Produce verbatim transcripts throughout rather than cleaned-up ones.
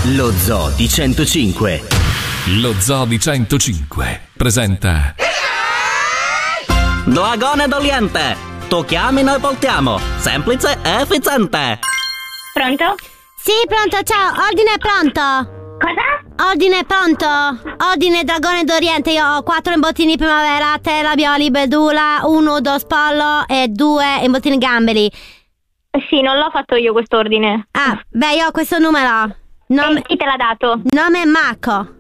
Lo Zoo di centocinque. Lo Zoo di centocinque presenta Dragone d'Oriente. Tu chiami, noi portiamo. Semplice e efficiente. Pronto? Sì, pronto, ciao, ordine pronto. Cosa? Ordine pronto. Ordine Dragone d'Oriente. Io ho quattro imbottini primavera, tre ravioli bedula, uno dos pollo e due imbottini gamberi. Sì, non l'ho fatto io quest'ordine. Ah, beh, io ho questo numero. Nome... E chi te l'ha dato? Nome Marco.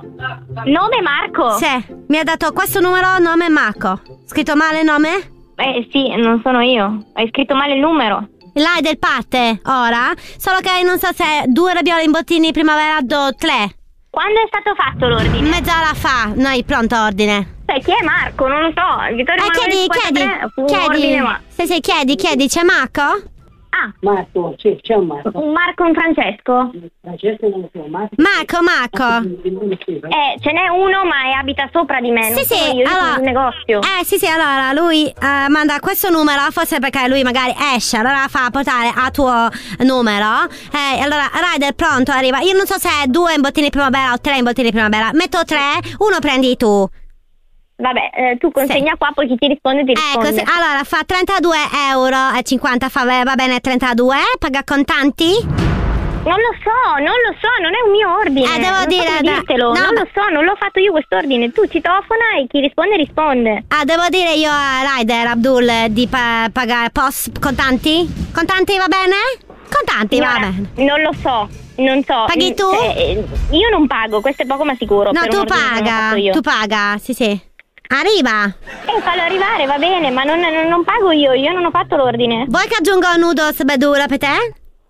Nome Marco? Sì, mi ha dato questo numero, nome Marco. Scritto male il nome? Eh sì, non sono io. Hai scritto male il numero. L'hai del parte, ora? Solo che non so se due ravioli imbottini primavera o tre. Quando è stato fatto l'ordine? Mezz'ora fa, noi pronto ordine. Sai chi è Marco? Non lo so. Vittorio Eh, chiedi, chiedi, chiedi. Ordine, ma... Se sei chiedi, chiedi, c'è Marco? Ah, Marco, sì, c'è un Marco. un Marco e un Francesco? Francesco non lo so, Marco. Marco, Marco. Eh, ce n'è uno ma è, abita sopra di me. Non Sì, sono sì, io, io allora- sono in negozio. Eh sì sì, allora lui eh, manda questo numero, forse perché lui magari esce, allora fa portare a tuo numero. Eh, allora Rider pronto arriva. Io non so se è due imbottini primavera o tre imbottini primavera. Metto tre, uno prendi tu. Vabbè, eh, tu consegna Sì. qua, poi chi ti risponde ti Ecco, risponde. sì, allora fa trentadue euro e cinquanta, fa, va bene trentadue, paga contanti? Non lo so, non lo so, non è un mio ordine. Eh, devo non dire, so come da- dirtelo, no, non ma- lo so, non l'ho fatto io quest'ordine. Tu citofona e chi risponde risponde. Ah, devo dire io a Rider Abdul di pa- pagare post contanti? Contanti va bene? Contanti va Signora, bene. non lo so, non so. Paghi tu? Eh, eh, io non pago, questo è poco ma sicuro. No, per tu un ordine che non ho paga, fatto io. tu paga, sì sì. Arriva. Eh, fallo arrivare, va bene, ma non, non- non pago io, io non ho fatto l'ordine. Vuoi che aggiunga un noodles bedura per te?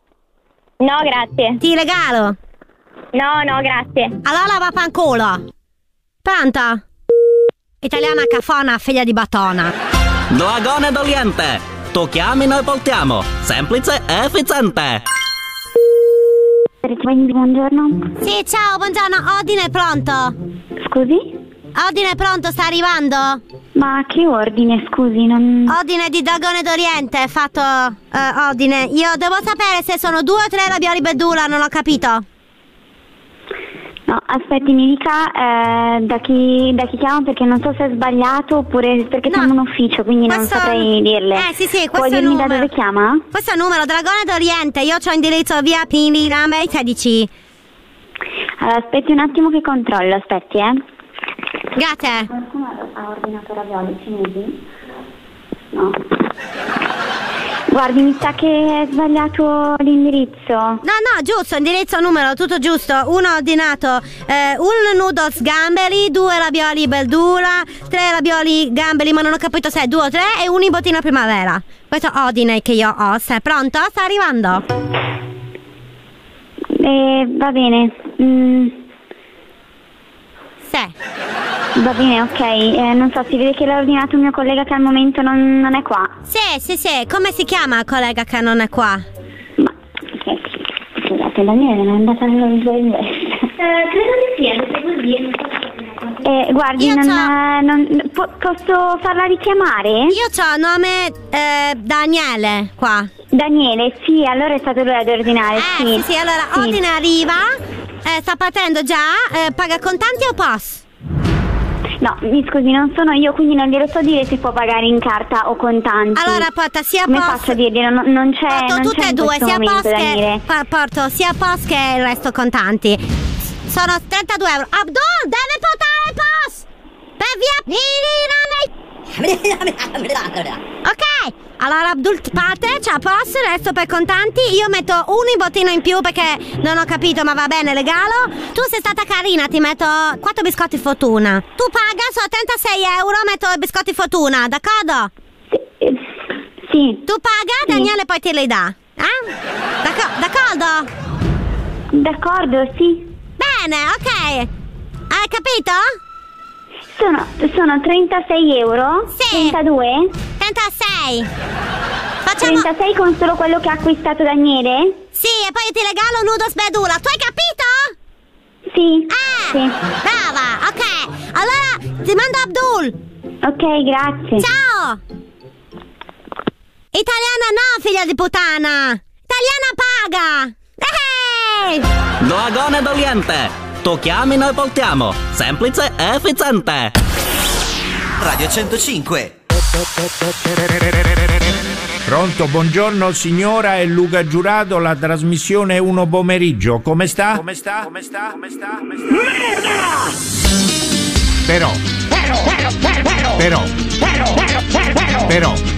No, grazie. Ti regalo. No, no, grazie. Allora va fanculo. Pronto? Italiana cafona, figlia di batona. Dragone d'Oriente. Tu chiami, noi portiamo. Semplice e efficiente. Buongiorno. Sì, ciao, buongiorno, ordine è pronto. Scusi? Ordine è pronto, sta arrivando? Ma che ordine, scusi, non... Ordine di Dragone d'Oriente, fatto eh, ordine. Io devo sapere se sono due o tre ravioli bedula, non ho capito. No, aspetti, mi dica eh, da chi da chi chiamo, perché non so se è sbagliato oppure perché No. siamo un ufficio, quindi non Questo- saprei dirle. Eh, sì, sì, Può questo è il dirmi da numero. dove chiama? Questo è il numero, Dragone d'Oriente, io ho indirizzo via Pini, Rame sedici. Allora, aspetti un attimo che controllo, aspetti, eh. Grazie. Qualcuno ha ordinato ravioli cinesi? No. Guardi, mi sa che è sbagliato l'indirizzo. No, no, giusto, indirizzo, numero, tutto giusto. Uno ha ordinato eh, un noodles gamberi, due ravioli bedula, tre ravioli gamberi, ma non ho capito se è due o tre, e un imbottino primavera. Questo ordine che io ho. Sei pronto? Sta arrivando. Eh, va bene. Mm, Sì. va bene, ok. Eh, non so, si vede che l'ha ordinato un mio collega che al momento non, non è qua. Sì, sì, sì. Come si chiama il collega che non è qua? Ma, eh, scusate, Daniele, non è andata allo zoo in veste. Eh, credo che sia, se così. Eh, guardi, Io non, c'ho- eh, non- po- posso farla richiamare? Io ho nome eh, Daniele qua. Daniele, sì, allora è stato lui ad ordinare, Eh, sì, sì, allora Sì. ordine arriva, eh, sta partendo già, eh, paga contanti o P O S? No, mi scusi, non sono io, quindi non glielo so dire se può pagare in carta o contanti. Allora porta sia Come P O S. faccio a dirgli? Non, non c'è, Porto non tutte c'è e in due, questo sia P O S momento, che Daniele. pa- porto sia P O S che il resto contanti. Sono trentadue euro. Abdul, deve portare il P O S! Per via Ok, allora Abdul parte, c'ha P O S, il resto per contanti. Io metto un imbottino in più perché non ho capito, ma va bene, regalo. Tu sei stata carina, ti metto quattro biscotti fortuna. Tu paga, sono trentasei euro, metto i biscotti fortuna, d'accordo? Eh, Sì, Tu paga, Sì. Daniele poi te li dà. Eh? D'acc- d'accordo? d'accordo, sì. Bene, ok. Hai capito? Sono, sono trentasei euro? Sì. trentadue? trentasei. Facciamo... trentasei con solo quello che ha acquistato Daniele? Sì, e poi ti regalo un nudo sbedula. Tu hai capito? Sì. Eh, Sì. brava, ok. Allora, ti mando Abdul. Ok, grazie. Ciao. Italiana no, figlia di puttana. Italiana paga. Ehi! Doagone doliente. Tu chiami, noi portiamo. Semplice e efficiente. Radio centocinque. Pronto, buongiorno signora, è Luca Giurato, la trasmissione Uno Pomeriggio. Come sta? Come sta? Come sta? Come sta? Come sta? Merda! Però, però, però, però, però, però, però, però, però, però,